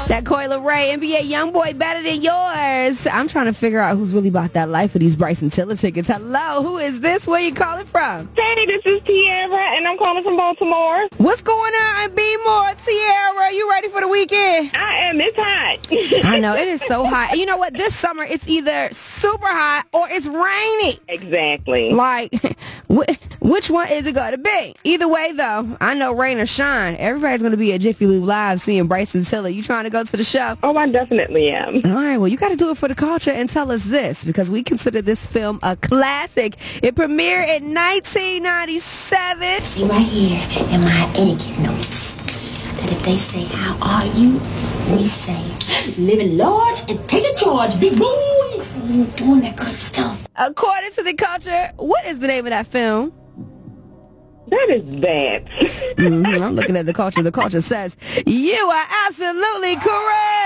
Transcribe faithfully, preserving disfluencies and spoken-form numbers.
That Coyle Ray, N B A Youngboy, better than yours. I'm trying to figure out who's really about that life for these Bryson Tiller tickets. Hello, who is this? Where you calling from? Hey, this is Tiara, and I'm calling from Baltimore. What's going on? Be more, Tiara. You ready for the weekend? I am. It's hot. I know, it is so hot. You know what? This summer, it's either super hot or it's rainy. Exactly. Like, wh- which one is it going to be? Either way, though, I know rain or shine. Everybody's going to be at Jiffy Lube Live seeing Bryson Tiller. You trying to go to the show? Oh, I definitely am. All right, well, you got to do it for the culture and tell us this, because we consider this film a classic. It premiered in nineteen ninety-seven. See right here in my etiquette notes that if they say, how are you? We say, living large and taking charge, big boy. Doing that good stuff. According to the culture, what is the name of that film? That is bad. Mm-hmm. I'm looking at the culture. The culture says, you are absolutely correct.